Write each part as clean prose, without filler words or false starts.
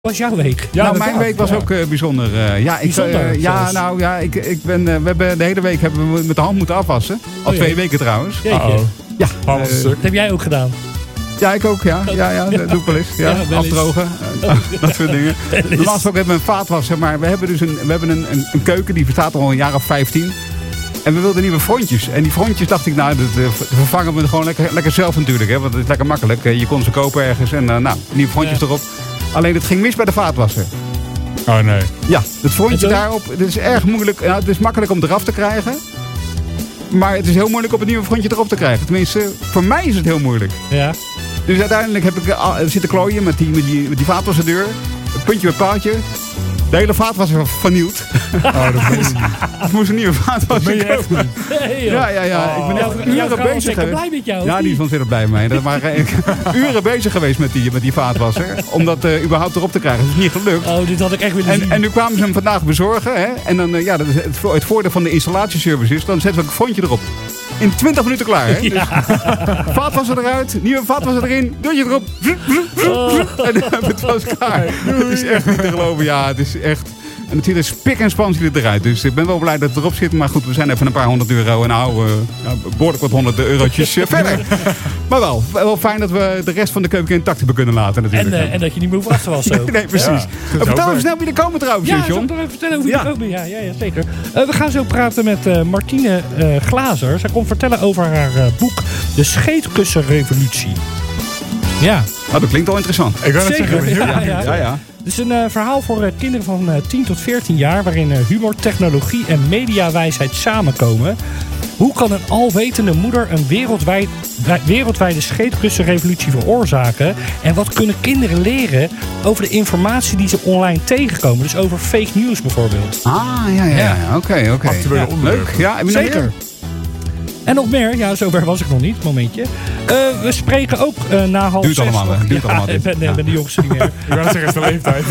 was jouw week? Ja, mijn week was ook bijzonder. We hebben de hele week hebben we met de hand moeten afwassen. Al 2 weken trouwens. Ja, dat heb jij ook gedaan. Ja, ik ook, ja. Dat doe ik wel eens. Ja, afdrogen, dat soort dingen. Normaal gesproken hebben we een vaatwasser, maar we hebben een keuken die bestaat al een jaar of 15. En we wilden nieuwe frontjes. En die frontjes dacht ik, dat vervangen we gewoon lekker zelf natuurlijk. Hè, want het is lekker makkelijk. Je kon ze kopen ergens en nieuwe frontjes erop. Alleen het ging mis bij de vaatwasser. Oh nee. Ja, het frontje daarop, het is erg moeilijk. Ja, het is makkelijk om eraf te krijgen. Maar het is heel moeilijk om het nieuwe frontje erop te krijgen. Tenminste, voor mij is het heel moeilijk. Ja. Dus uiteindelijk heb ik zitten klooien met die vaatwasserdeur. Een puntje bij paaltje. De hele vaat was vernield. Ik moest een nieuwe vaatwasser kopen. Nee, ja. Ik ben echt uren bezig geweest. Blij met jou, ja, die is ontzettend blij mee. Dat waren uren bezig geweest met die vaatwasser. Om dat überhaupt erop te krijgen. Dat is niet gelukt. Oh, dit had ik echt willen zien. En nu kwamen ze hem vandaag bezorgen. Hè? En dan, dat is het voordeel van de installatieservice is. Dan zetten we een frontje erop. In 20 minuten klaar, hè? Ja. Dus, vaatwasser eruit, nieuwe vaatwasser erin, deurtje erop. En het was klaar. Het is echt niet te geloven. Ja, het is echt... En het ziet er spik en span eruit. Dus ik ben wel blij dat het erop zit. Maar goed, we zijn even een paar €100 en behoorlijk wat €100 verder. Maar wel fijn dat we de rest van de keuken intact hebben kunnen laten natuurlijk. En dat je niet meer hoeft af te wassen. Nee, precies. Ja, vertel even snel wie er komen trouwens, John. Ja, ik zal even vertellen over wie er komen. Ja, zeker. We gaan zo praten met Martine Glazer. Zij komt vertellen over haar boek De Scheetkussenrevolutie. Ja. Dat klinkt al interessant. Ik wil het zeggen. Ja. Het is een verhaal voor kinderen van 10 tot 14 jaar... waarin humor, technologie en mediawijsheid samenkomen. Hoe kan een alwetende moeder een wereldwijde scheetkussenrevolutie veroorzaken? En wat kunnen kinderen leren over de informatie die ze online tegenkomen? Dus over fake news bijvoorbeeld. Oké. Actuele onderwerp. Leuk. Ja, zeker. En nog meer, ja, zover was ik nog niet, momentje. We spreken ook na 5:30. Duurt allemaal. Ik ben de jongste niet meer. Ik wou zeggen, het is de leeftijd.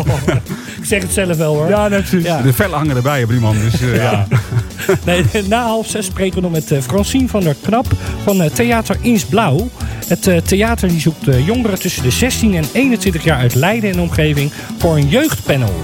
Ik zeg het zelf wel hoor. Ja, nee, precies. Ja. De vellen hangen erbij op die man. Dus, ja. Nee, na 5:30 spreken we nog met Francine van der Knap van Theater Ins Blauw. Het theater die zoekt jongeren tussen de 16 en 21 jaar uit Leiden en omgeving voor een jeugdpanel.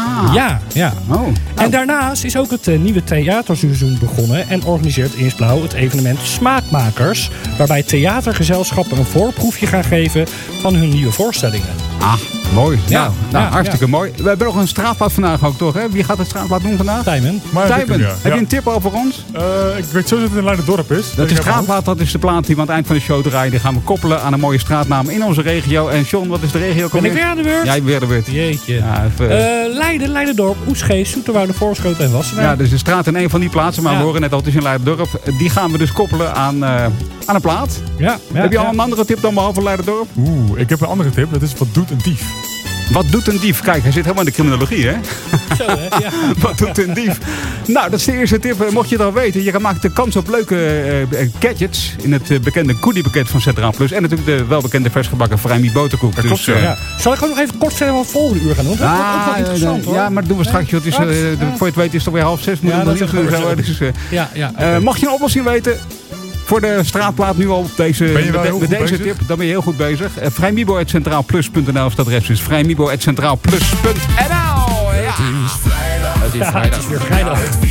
Ja. Oh. En daarnaast is ook het nieuwe theaterseizoen begonnen en organiseert Ins Blauw het evenement Smaakmakers, waarbij theatergezelschappen een voorproefje gaan geven van hun nieuwe voorstellingen. Mooi. Hartstikke mooi. We hebben nog een straatplaat vandaag ook, toch? Hè? Wie gaat het straatplaat doen vandaag? Tijmen. Heb je een tip over ons? Ik weet zo dat het in Leiderdorp is. De straatplaat, dat is de plaat die we aan het eind van de show draaien. Die gaan we koppelen aan een mooie straatnaam in onze regio. En John, wat is de regio? Ben ik weer aan de beurt? Jij weer aan de beurt. Jeetje. Ja, Leiden, Leiderdorp, Oesgeest, Zoeterwoude, Voorschoten en Wassenaar. Ja, dus de straat in een van die plaatsen. Maar we horen net al, het is in Leiderdorp. Die gaan we dus koppelen aan een plaat. Heb je al een andere tip dan behalve Leiderdorp? Ik heb een andere tip. Dat is wat doet een dief? Wat doet een dief? Kijk, hij zit helemaal in de criminologie, hè? Zo, hè? Ja. Wat doet een dief? Nou, dat is de eerste tip. Mocht je het al weten, je maakt de kans op leuke gadgets in het bekende goodiepakket van Centraal Plus. En natuurlijk de welbekende versgebakken Vrijmi boterkoek. Dat klopt, ja. Zal ik gewoon nog even kort vertellen wat het volgende uur gaan doen? Dat wordt ook wel interessant, hoor. Ja, maar dat doen we straks. Voor je het weet is het alweer 5:30. Mocht je een oplossing weten voor de straatplaat nu al met deze tip, dan ben je heel goed bezig. Vrijmibo@centraalplus.nl is het adres. Dus vrijmibo@centraalplus.nl. Ja. Het is vrijdag. Het is weer vrijdag.